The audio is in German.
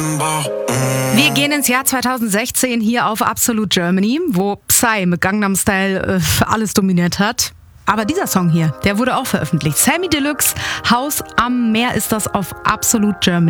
Wir gehen ins Jahr 2016 hier auf Absolute Germany, wo Psy mit Gangnam Style alles dominiert hat. Aber dieser Song hier, der wurde auch veröffentlicht. Samy Deluxe, Haus am Meer ist das auf Absolute Germany.